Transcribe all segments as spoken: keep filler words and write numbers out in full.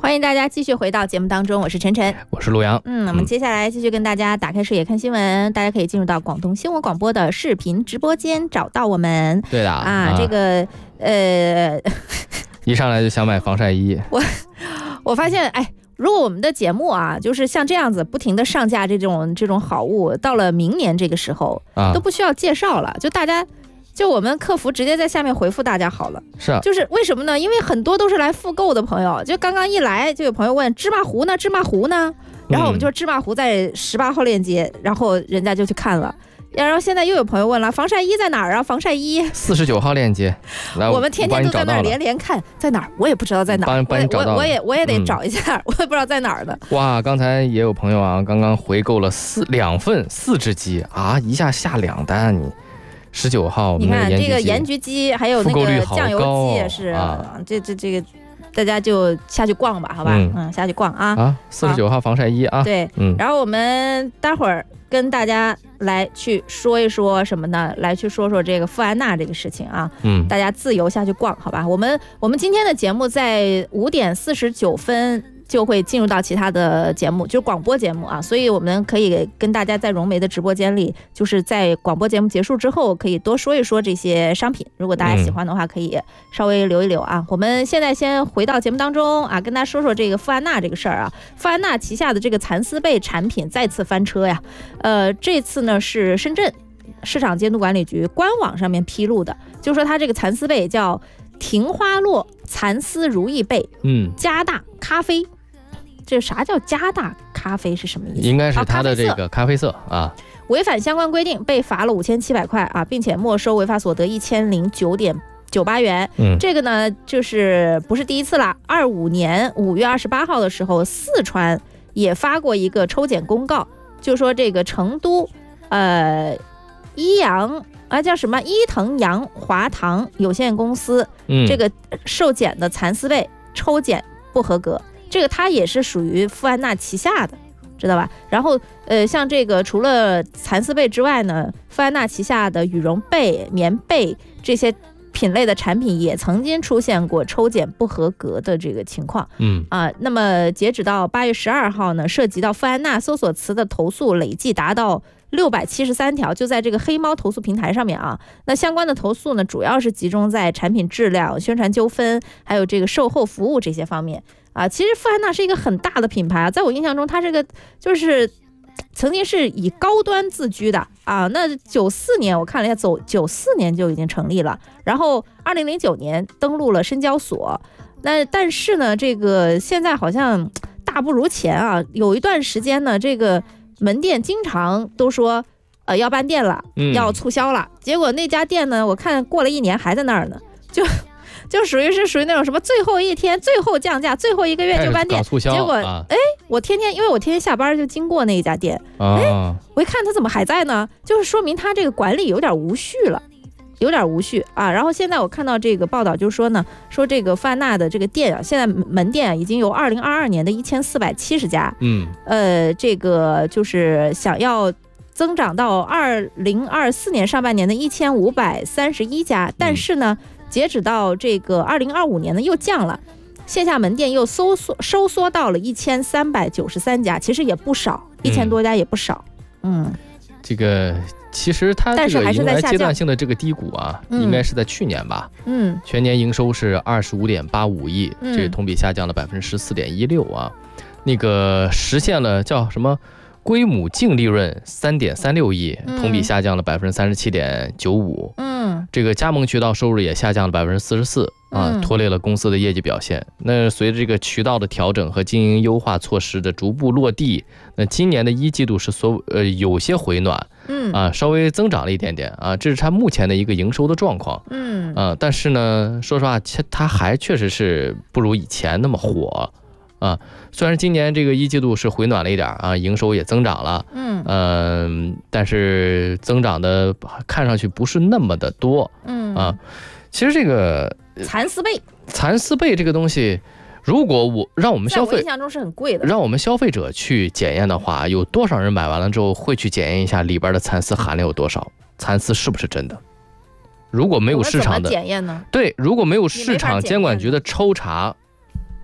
欢迎大家继续回到节目当中，我是晨晨， 我是陆阳。 嗯，我们接下来继续跟大家打开视野看新闻，大家可以进入到广东新闻广播的视频直播间找到我们。 对的啊，啊这个呃， 一上来就想买防晒衣。 我我发现，哎。如果我们的节目啊，就是像这样子不停的上架这种这种好物，到了明年这个时候，啊，都不需要介绍了，就大家，就我们客服直接在下面回复大家好了。 是啊， 就是为什么呢？因为很多都是来复购的朋友，就刚刚一来就有朋友问芝麻糊呢，芝麻糊呢，然后我们就芝麻糊在十八号链接，然后人家就去看了。然后现在又有朋友问了，防晒衣在哪儿啊？防晒衣四十九号链接，来我们天天都在那儿连连看，在哪儿我也不知道在哪儿， 帮你找到了， 我我也我也得找一下，嗯、我也不知道在哪儿呢。 哇，刚才也有朋友啊，刚刚回购了四两份四只鸡啊，一下下两单你。十九号， 你看这个盐焗鸡还有那个酱油鸡也是， 啊、 这这这个。大家就下去逛吧，好吧，嗯，嗯下去逛啊。 啊，四十九号防晒衣啊。 对，嗯。然后我们待会儿跟大家来去说一说什么呢？来去说说这个富安娜这个事情啊。嗯。大家自由下去逛，好吧。我们我们今天的节目在五点四十九分就会进入到其他的节目，就是广播节目啊，所以我们可以跟大家在融媒的直播间里，就是在广播节目结束之后，可以多说一说这些商品。如果大家喜欢的话，可以稍微留一留啊。嗯、我们现在先回到节目当中啊，跟大家说说这个富安娜这个事儿啊。富安娜旗下的这个蚕丝被产品再次翻车呀，呃，这次呢是深圳市场监督管理局官网上面披露的，就说它这个蚕丝被叫庭花落蚕丝如意被，嗯，加大咖啡。这啥叫加大咖啡是什么意思？ 应该是它的这个咖啡色啊。 违反相关规定被罚了五千七百块啊，并且没收违法所得一千零九点九八元。嗯，这个呢就是不是第一次了。二五年五月二十八号的时候，四川也发过一个抽检公告，就说这个成都呃伊阳啊叫什么伊藤洋华堂有限公司，嗯，这个受检的蚕丝被抽检不合格。这个它也是属于富安娜旗下的，知道吧？然后，呃，像这个除了蚕丝被之外呢，富安娜旗下的羽绒被、棉被这些品类的产品也曾经出现过抽检不合格的这个情况。嗯啊，那么截止到八月十二号呢，涉及到富安娜搜索词的投诉累计达到六百七十三条，就在这个黑猫投诉平台上面啊。那相关的投诉呢，主要是集中在产品质量、宣传纠纷，还有这个售后服务这些方面。啊，其实富安娜是一个很大的品牌啊，在我印象中，它这个就是曾经是以高端自居的啊。那九四年我看了一下，走九四年就已经成立了，然后二零零九年登陆了深交所。那但是呢，这个现在好像大不如前啊。有一段时间呢，这个门店经常都说呃要搬店了，要促销了，嗯、结果那家店呢，我看过了一年还在那儿呢，就。就属于是属于那种什么最后一天最后降价最后一个月就搬店，结果哎、啊，我天天因为我天天下班就经过那一家店，哎、啊，我一看他怎么还在呢？就是说明他这个管理有点无序了，有点无序啊。然后现在我看到这个报道就说呢，说这个富安娜的这个店啊，现在门店啊已经由二零二二年的一千四百七十家，嗯，呃，这个就是想要增长到二零二四年上半年的一千五百三十一家，但是呢。嗯截止到这个二零二五年呢，又降了，线下门店又收缩收缩到了一千三百九十三家，其实也不少，一千多家也不少。嗯， 这个其实它这个迎来阶段性的这个低谷啊， 嗯、 应该是在去年吧。嗯，全年营收是二十五点八五亿，嗯、这同比下降了百分之十四点一六啊，那个实现了叫什么？归母净利润三点三六亿，同比下降了百分之三十七点九五。嗯，这个加盟渠道收入也下降了百分之四十四啊，拖累了公司的业绩表现。那随着这个渠道的调整和经营优化措施的逐步落地，那今年的一季度是所呃有些回暖，嗯啊，稍微增长了一点点啊，这是它目前的一个营收的状况。嗯啊，但是呢，说实话，它还确实是不如以前那么火。啊，虽然今年这个一季度是回暖了一点啊，营收也增长了，嗯、呃、但是增长的看上去不是那么的多，嗯啊，其实这个蚕丝被， 蚕丝被这个东西，如果我让我们消费，在我印象中是很贵的， 让我们消费者去检验的话，有多少人买完了之后会去检验一下里边的蚕丝含量有多少，蚕丝是不是真的？如果没有市场的检验呢？ 对，如果没有市场监管局的抽查。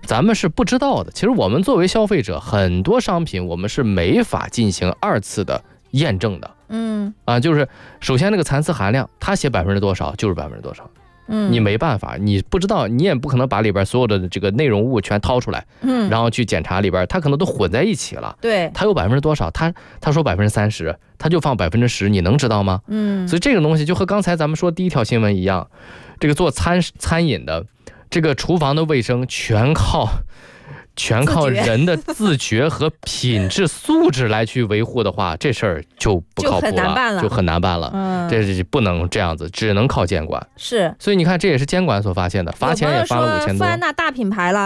咱们是不知道的。其实我们作为消费者，很多商品我们是没法进行二次的验证的。 嗯啊，就是首先那个残次含量，它写百分之多少就是百分之多少。 嗯， 你没办法，你不知道，你也不可能把里边所有的这个内容物全掏出来， 嗯， 然后去检查里边，它可能都混在一起了。 对， 它有百分之多少？他他说百分之三十，他就放百分之十，你能知道吗？ 嗯， 所以这个东西就和刚才咱们说第一条新闻一样，这个做餐餐饮的，这个厨房的卫生全靠。全靠人的自觉和品质素质来去维护的话，这事儿就不靠谱了，就很难办了。嗯，这是不能这样子，只能靠监管。 是， 所以你看，这也是监管所发现的，罚钱也罚了五千多。 富安娜大品牌了。